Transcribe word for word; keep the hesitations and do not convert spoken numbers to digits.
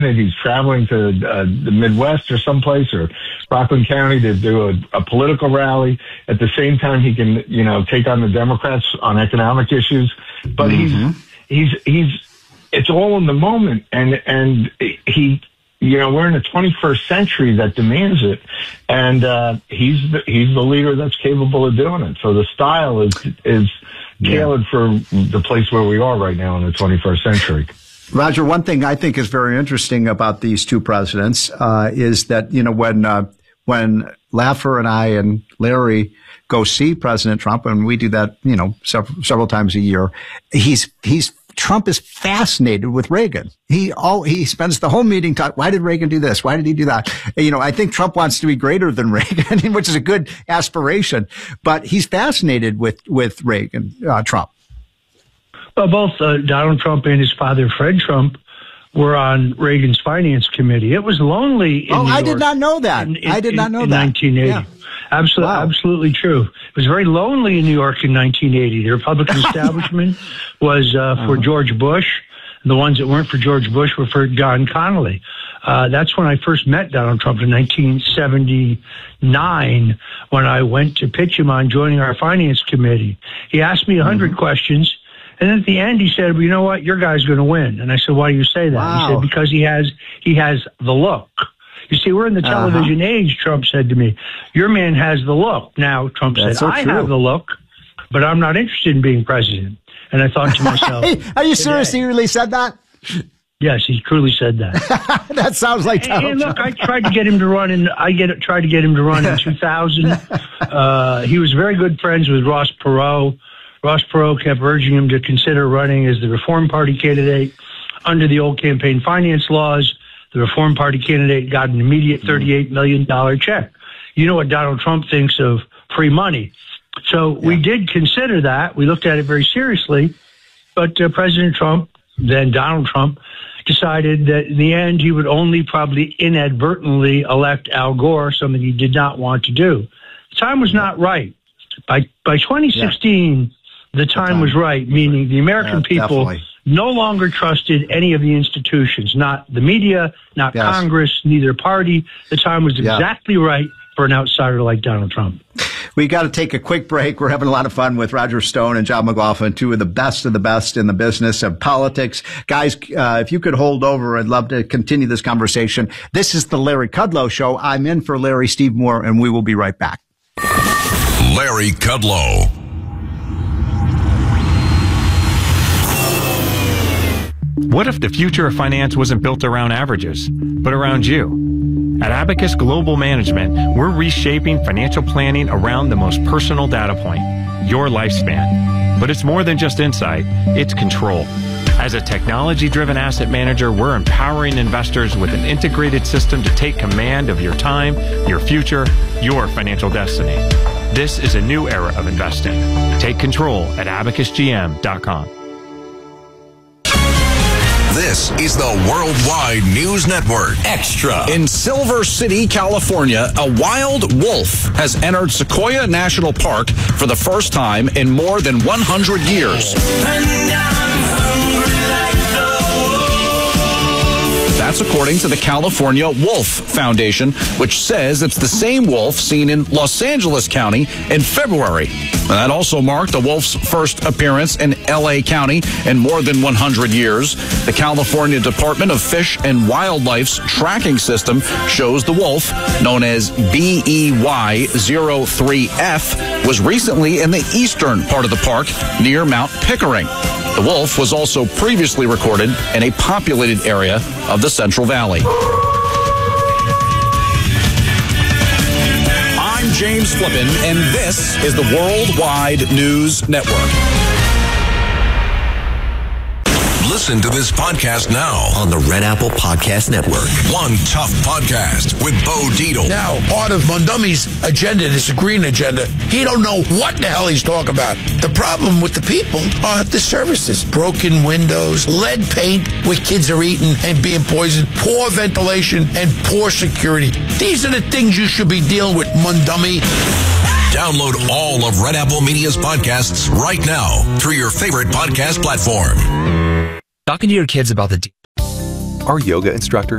He's traveling to uh, the Midwest or someplace, or Rockland County, to do a, a political rally. At the same time, he can, you know, take on the Democrats on economic issues. But mm-hmm. he's he's he's it's all in the moment, and and he. You know, we're in the twenty-first century that demands it, and uh, he's the, he's the leader that's capable of doing it. So the style is is tailored yeah. for the place where we are right now in the twenty-first century. Roger, one thing I think is very interesting about these two presidents uh, is that, you know, when uh, when Laffer and I and Larry go see President Trump, and we do that, you know, several, several times a year, he's he's. Trump is fascinated with Reagan. He all he spends the whole meeting talking, why did Reagan do this? Why did he do that? You know, I think Trump wants to be greater than Reagan, which is a good aspiration. But he's fascinated with with Reagan, uh, Trump. Well, both uh, Donald Trump and his father, Fred Trump, were on Reagan's finance committee. It was lonely in Oh, New I York did not know that. in, in, I did not know in, that. In nineteen eighty. Yeah. Absolutely, wow. absolutely true. It was very lonely in New York in nineteen eighty. The Republican establishment was uh, for uh-huh. George Bush. The ones that weren't for George Bush were for John Connally. Uh, that's when I first met Donald Trump in nineteen seventy-nine, when I went to pitch him on joining our finance committee. He asked me a hundred mm-hmm. questions, and then at the end he said, well, you know what, your guy's going to win. And I said, why do you say that? Wow. He said, because he has he has the look. You see, we're in the television uh-huh. age, Trump said to me. Your man has the look. Now, Trump That's said, so I true. have the look, but I'm not interested in being president. And I thought to myself, are you serious? He really said that? Yes, he truly said that. That sounds like Donald Trump. Look, I tried to get him to run in, I get tried to get him to run in two thousand. Uh, he was very good friends with Ross Perot. Ross Perot kept urging him to consider running as the Reform Party candidate under the old campaign finance laws. The Reform Party candidate got an immediate thirty-eight million dollars check. You know what Donald Trump thinks of free money. So yeah. we did consider that. We looked at it very seriously. But uh, President Trump, then Donald Trump, decided that in the end he would only probably inadvertently elect Al Gore, something he did not want to do. The time was not right. By by twenty sixteen, yeah. the time, the time was right, meaning the American yeah, people definitely. no longer trusted any of the institutions, not the media, not yes. Congress, neither party. The time was exactly yeah. right for an outsider like Donald Trump. We got to take a quick break. We're having a lot of fun with Roger Stone and John McLaughlin, two of the best of the best in the business of politics. Guys, uh, if you could hold over, I'd love to continue this conversation. This is the Larry Kudlow Show. I'm in for Larry Steve Moore, and we will be right back. Larry Kudlow. What if the future of finance wasn't built around averages, but around you? At Abacus Global Management, we're reshaping financial planning around the most personal data point, your lifespan. But it's more than just insight, it's control. As a technology-driven asset manager, we're empowering investors with an integrated system to take command of your time, your future, your financial destiny. This is a new era of investing. Take control at abacus g m dot com. This is the Worldwide News Network. Extra. In Silver City, California, a wild wolf has entered Sequoia National Park for the first time in more than one hundred years. That's according to the California Wolf Foundation, which says it's the same wolf seen in Los Angeles County in February. And that also marked the wolf's first appearance in L A County in more than one hundred years. The California Department of Fish and Wildlife's tracking system shows the wolf, known as B E Y zero three F, was recently in the eastern part of the park near Mount Pickering. The wolf was also previously recorded in a populated area of the Central Valley. I'm James Flippin, and this is the Worldwide News Network. Listen to this podcast now on the Red Apple Podcast Network. One Tough Podcast with Bo Dietl. Now, part of Mondomi's agenda, this green agenda, he don't know what the hell he's talking about. The problem with the people are the services. Broken windows, lead paint where kids are eating and being poisoned, poor ventilation, and poor security. These are the things you should be dealing with, Mondomi. Download all of Red Apple Media's podcasts right now through your favorite podcast platform. Talking to your kids about the Our yoga instructor